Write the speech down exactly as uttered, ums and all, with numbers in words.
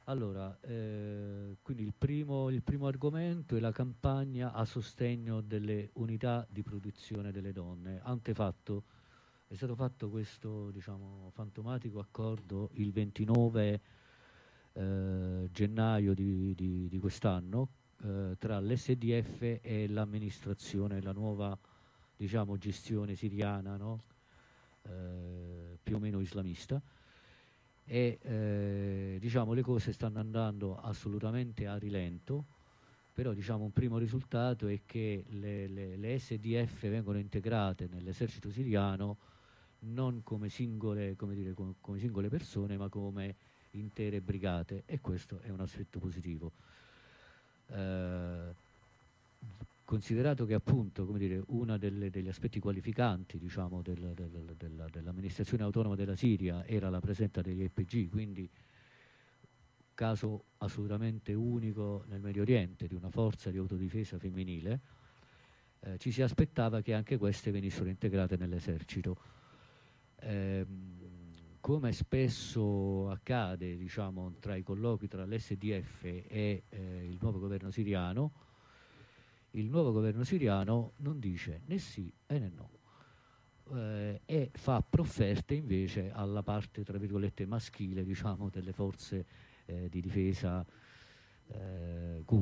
Allora, eh, quindi il primo, il primo argomento è la campagna a sostegno delle unità di produzione delle donne. Antefatto, è stato fatto questo, diciamo, fantomatico accordo il ventinove eh, gennaio di, di- di quest'anno eh, tra l'S D F e l'amministrazione, la nuova, diciamo, gestione siriana, no? Eh, più o meno islamista e eh, diciamo le cose stanno andando assolutamente a rilento, però diciamo un primo risultato è che le, le- le S D F vengono integrate nell'esercito siriano non come singole, come dire, come, come singole persone, ma come intere brigate, e questo è un aspetto positivo. Eh, Considerato che appunto, come dire, uno degli aspetti qualificanti, diciamo, del- del- della- dell'amministrazione autonoma della Siria era la presenza degli Y P G, quindi caso assolutamente unico nel Medio Oriente di una forza di autodifesa femminile, eh, ci si aspettava che anche queste venissero integrate nell'esercito. Ehm, Come spesso accade, diciamo, tra i colloqui tra l'S D F e eh, il nuovo governo siriano, il nuovo governo siriano non dice né sì e né no, eh, e fa profferte invece alla parte, tra virgolette, maschile, diciamo, delle forze eh, di difesa eh,